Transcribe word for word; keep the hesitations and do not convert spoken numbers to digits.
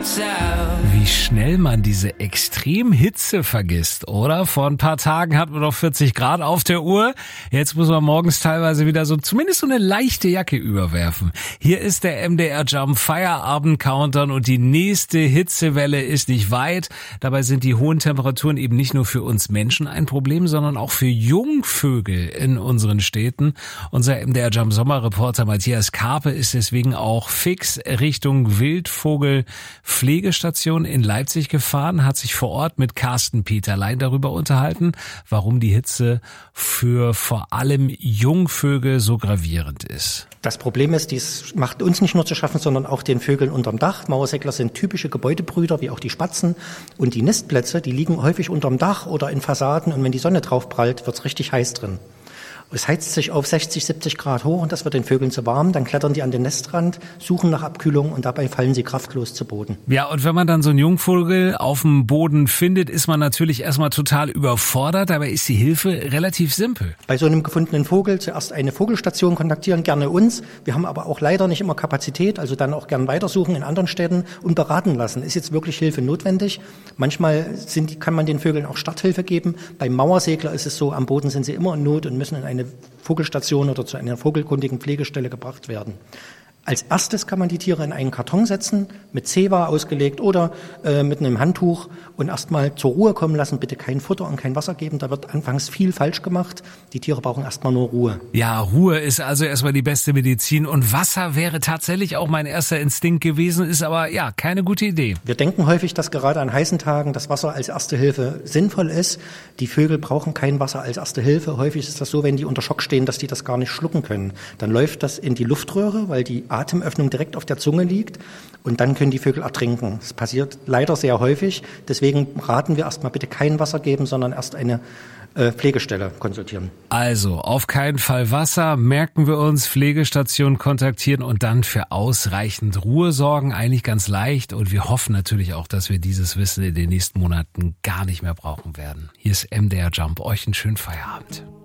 Wie schnell man diese Extremhitze vergisst, oder? Vor ein paar Tagen hatten wir noch vierzig Grad auf der Uhr. Jetzt muss man morgens teilweise wieder so zumindest so eine leichte Jacke überwerfen. Hier ist der M D R Jump Feierabend Countdown und die nächste Hitzewelle ist nicht weit. Dabei sind die hohen Temperaturen eben nicht nur für uns Menschen ein Problem, sondern auch für Jungvögel in unseren Städten. Unser M D R Jump Sommerreporter Matthias Karpe ist deswegen auch fix Richtung Wildvogelpflegestation in Leipzig gefahren, hat sich vor Ort mit Carsten Peterlein darüber unterhalten, warum die Hitze für vor allem Jungvögel so gravierend ist. Das Problem ist, dies macht uns nicht nur zu schaffen, sondern auch den Vögeln unterm Dach. Mauersegler sind typische Gebäudebrüter, wie auch die Spatzen. Und die Nistplätze, die liegen häufig unterm Dach oder in Fassaden. Und wenn die Sonne drauf prallt, wird's richtig heiß drin. Es heizt sich auf sechzig, siebzig Grad hoch und das wird den Vögeln zu warm. Dann klettern die an den Nestrand, suchen nach Abkühlung und dabei fallen sie kraftlos zu Boden. Ja, und wenn man dann so einen Jungvogel auf dem Boden findet, ist man natürlich erstmal total überfordert. Dabei ist die Hilfe relativ simpel. Bei so einem gefundenen Vogel zuerst eine Vogelstation kontaktieren, gerne uns. Wir haben aber auch leider nicht immer Kapazität, also dann auch gern weitersuchen in anderen Städten und beraten lassen. Ist jetzt wirklich Hilfe notwendig? Manchmal sind, kann man den Vögeln auch Starthilfe geben. Beim Mauersegler ist es so, am Boden sind sie immer in Not und müssen in eine Vogelstation oder zu einer vogelkundigen Pflegestelle gebracht werden. Als erstes kann man die Tiere in einen Karton setzen, mit Zewa ausgelegt oder äh, mit einem Handtuch und erstmal zur Ruhe kommen lassen. Bitte kein Futter und kein Wasser geben, da wird anfangs viel falsch gemacht. Die Tiere brauchen erstmal nur Ruhe. Ja, Ruhe ist also erstmal die beste Medizin und Wasser wäre tatsächlich auch mein erster Instinkt gewesen, ist aber ja keine gute Idee. Wir denken häufig, dass gerade an heißen Tagen das Wasser als erste Hilfe sinnvoll ist. Die Vögel brauchen kein Wasser als erste Hilfe. Häufig ist das so, wenn die unter Schock stehen, dass die das gar nicht schlucken können. Dann läuft das in die Luftröhre, weil die Atemöffnung direkt auf der Zunge liegt und dann können die Vögel ertrinken. Das passiert leider sehr häufig. Deswegen raten wir erstmal bitte kein Wasser geben, sondern erst eine äh, Pflegestelle konsultieren. Also auf keinen Fall Wasser, merken wir uns, Pflegestation kontaktieren und dann für ausreichend Ruhe sorgen. Eigentlich ganz leicht und wir hoffen natürlich auch, dass wir dieses Wissen in den nächsten Monaten gar nicht mehr brauchen werden. Hier ist M D R Jump. Euch einen schönen Feierabend.